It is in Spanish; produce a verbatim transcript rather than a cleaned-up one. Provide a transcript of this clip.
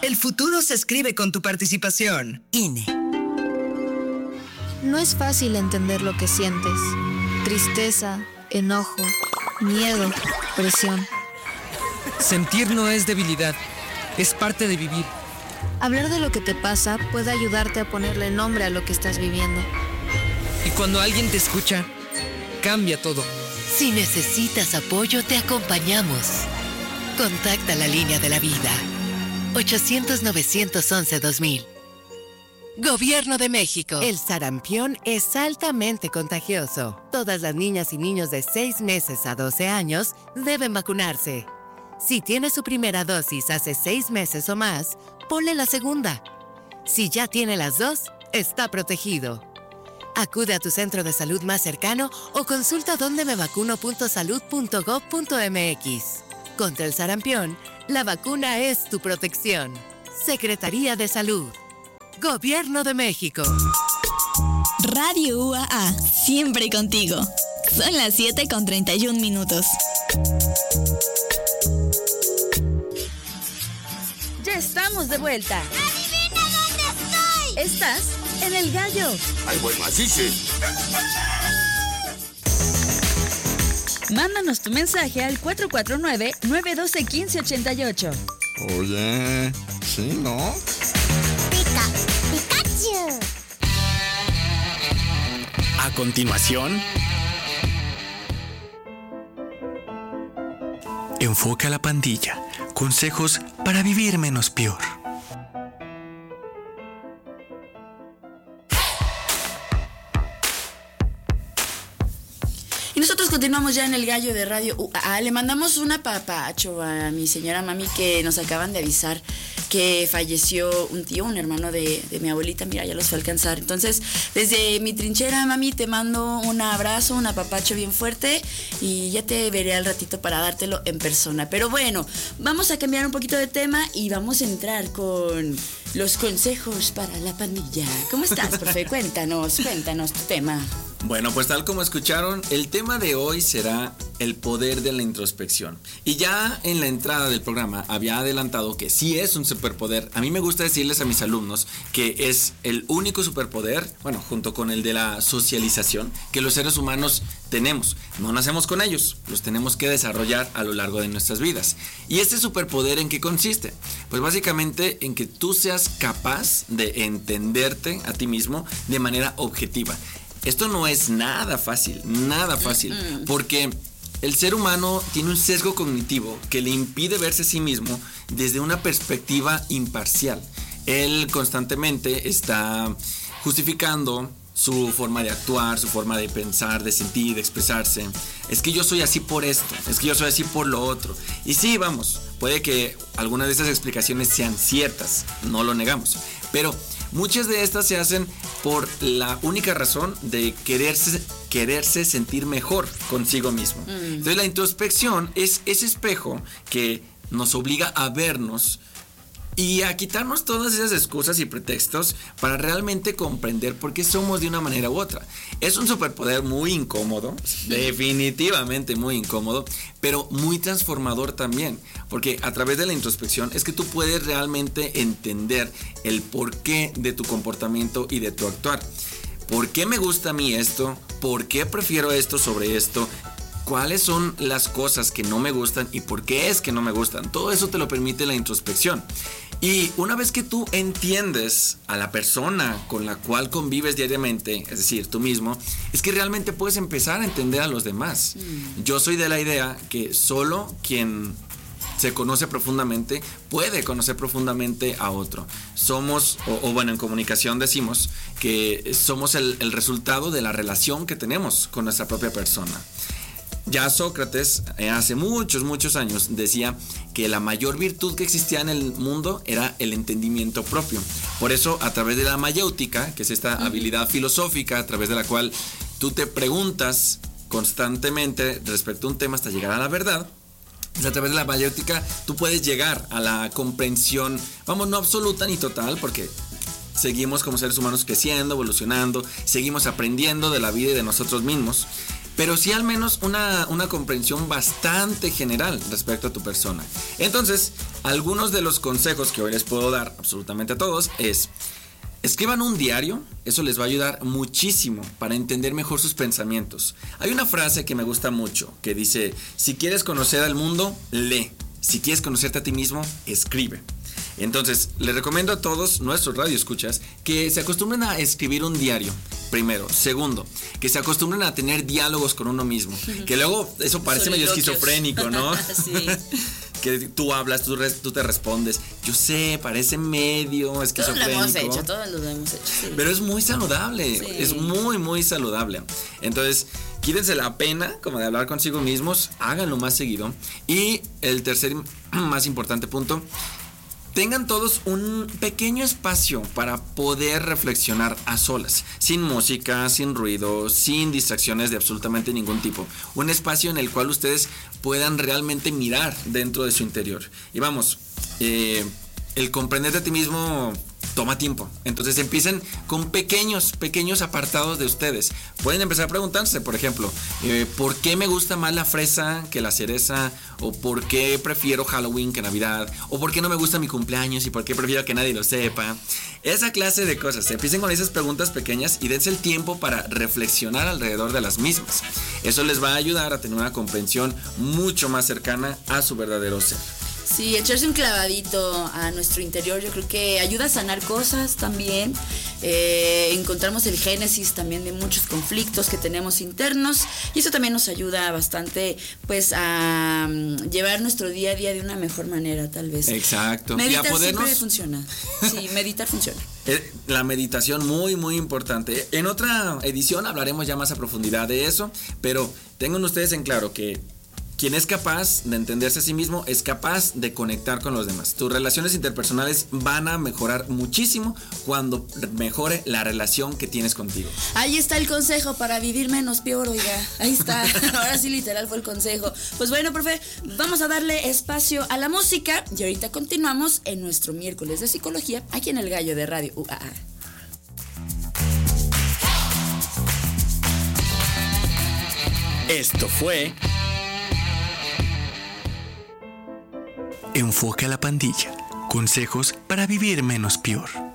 El futuro se escribe con tu participación. I N E. No es fácil entender lo que sientes. Tristeza, enojo, miedo, presión. Sentir no es debilidad, es parte de vivir. Hablar de lo que te pasa puede ayudarte a ponerle nombre a lo que estás viviendo. Y cuando alguien te escucha, cambia todo. Si necesitas apoyo, te acompañamos. Contacta la línea de la vida. ochocientos, novecientos once, dos mil. Gobierno de México. El sarampión es altamente contagioso. Todas las niñas y niños de seis meses a doce años deben vacunarse. Si tiene su primera dosis hace seis meses o más, ponle la segunda. Si ya tiene las dos, está protegido. Acude a tu centro de salud más cercano o consulta donde me vacuno punto salud punto gob punto mx. Contra el sarampión, la vacuna es tu protección. Secretaría de Salud. Gobierno de México. Radio U A A, siempre contigo. Son las siete con treinta y un minutos. Ya estamos de vuelta. ¡Adivina dónde estoy! Estás en El Gallo. ¡Ay, güey, macice! Mándanos tu mensaje al cuatro cuatro nueve, nueve uno dos, uno cinco ocho ocho. Oye, ¿sí, no? Pica, Pikachu. A continuación, Enfoca a la pandilla. Consejos para vivir menos peor. Y nosotros continuamos ya en El Gallo de Radio U A A. Le mandamos un apapacho a mi señora mami, que nos acaban de avisar que falleció un tío, un hermano de, de mi abuelita. Mira, ya los fue a alcanzar. Entonces, desde mi trinchera, mami, te mando un abrazo, un apapacho bien fuerte, y ya te veré al ratito para dártelo en persona. Pero bueno, vamos a cambiar un poquito de tema y vamos a entrar con los consejos para la pandilla. ¿Cómo estás, profe? Cuéntanos, cuéntanos tu tema. Bueno, pues tal como escucharon, el tema de hoy será el poder de la introspección. Y ya en la entrada del programa había adelantado que sí es un superpoder. A mí me gusta decirles a mis alumnos que es el único superpoder, bueno, junto con el de la socialización, que los seres humanos tenemos. No nacemos con ellos, los tenemos que desarrollar a lo largo de nuestras vidas. ¿Y este superpoder en qué consiste? Pues básicamente en que tú seas capaz de entenderte a ti mismo de manera objetiva. Esto no es nada fácil, nada fácil, porque el ser humano tiene un sesgo cognitivo que le impide verse a sí mismo desde una perspectiva imparcial. Él constantemente está justificando su forma de actuar, su forma de pensar, de sentir, de expresarse. Es que yo soy así por esto, es que yo soy así por lo otro. Y sí, vamos, puede que algunas de esas explicaciones sean ciertas, no lo negamos, pero muchas de estas se hacen por la única razón de quererse, quererse sentir mejor consigo mismo. Mm. Entonces la introspección es ese espejo que nos obliga a vernos y a quitarnos todas esas excusas y pretextos para realmente comprender por qué somos de una manera u otra. Es un superpoder muy incómodo, definitivamente muy incómodo, pero muy transformador también, porque a través de la introspección es que tú puedes realmente entender el porqué de tu comportamiento y de tu actuar. ¿Por qué me gusta a mí esto? ¿Por qué prefiero esto sobre esto? ¿Cuáles son las cosas que no me gustan y por qué es que no me gustan? Todo eso te lo permite la introspección. Y una vez que tú entiendes a la persona con la cual convives diariamente, es decir, tú mismo, es que realmente puedes empezar a entender a los demás. Mm. Yo soy de la idea que solo quien se conoce profundamente puede conocer profundamente a otro. Somos, o, o bueno, en comunicación decimos que somos el, el resultado de la relación que tenemos con nuestra propia persona. Ya Sócrates, hace muchos, muchos años, decía que la mayor virtud que existía en el mundo era el entendimiento propio. Por eso, a través de la mayéutica, que es esta uh-huh. habilidad filosófica a través de la cual tú te preguntas constantemente respecto a un tema hasta llegar a la verdad, a través de la mayéutica tú puedes llegar a la comprensión, vamos, no absoluta ni total, porque seguimos como seres humanos creciendo, evolucionando, seguimos aprendiendo de la vida y de nosotros mismos, pero sí al menos una, una comprensión bastante general respecto a tu persona. Entonces, algunos de los consejos que hoy les puedo dar absolutamente a todos es: escriban un diario, eso les va a ayudar muchísimo para entender mejor sus pensamientos. Hay una frase que me gusta mucho que dice: si quieres conocer al mundo, lee. Si quieres conocerte a ti mismo, escribe. Entonces, les recomiendo a todos nuestros radioescuchas que se acostumbren a escribir un diario. Primero. Segundo, que se acostumbren a tener diálogos con uno mismo. Que luego eso parece medio esquizofrénico, ¿no? Sí. Que tú hablas, tú, res, tú te respondes. Yo sé, parece medio esquizofrénico. Todos lo hemos hecho, todos lo hemos hecho. Sí. Pero es muy saludable, sí. Es muy, muy saludable. Entonces, quídense la pena como de hablar consigo mismos, háganlo más seguido. Y el tercer más importante punto: tengan todos un pequeño espacio para poder reflexionar a solas, sin música, sin ruido, sin distracciones de absolutamente ningún tipo. Un espacio en el cual ustedes puedan realmente mirar dentro de su interior. Y vamos, eh, el comprenderte a ti mismo toma tiempo. Entonces empiecen con pequeños, pequeños apartados de ustedes. Pueden empezar a preguntarse, por ejemplo, eh, ¿por qué me gusta más la fresa que la cereza? ¿O por qué prefiero Halloween que Navidad? ¿O por qué no me gusta mi cumpleaños? ¿Y por qué prefiero que nadie lo sepa? Esa clase de cosas. Empiecen con esas preguntas pequeñas y dense el tiempo para reflexionar alrededor de las mismas. Eso les va a ayudar a tener una comprensión mucho más cercana a su verdadero ser. Sí, echarse un clavadito a nuestro interior, yo creo que ayuda a sanar cosas también. Eh, encontramos el génesis también de muchos conflictos que tenemos internos, y eso también nos ayuda bastante, pues, a um, llevar nuestro día a día de una mejor manera, tal vez. Exacto. Meditar y a podernos... siempre funciona. Sí, meditar funciona. La meditación muy, muy importante. En otra edición hablaremos ya más a profundidad de eso, pero tengan ustedes en claro que quien es capaz de entenderse a sí mismo es capaz de conectar con los demás. Tus relaciones interpersonales van a mejorar muchísimo cuando mejore la relación que tienes contigo. Ahí está el consejo para vivir menos peor, oiga. Ahí está. Ahora sí, literal fue el consejo. Pues bueno, profe, vamos a darle espacio a la música y ahorita continuamos en nuestro miércoles de psicología aquí en El Gallo de Radio U A A. Esto fue Enfoque a la Pandilla. Consejos para vivir menos peor.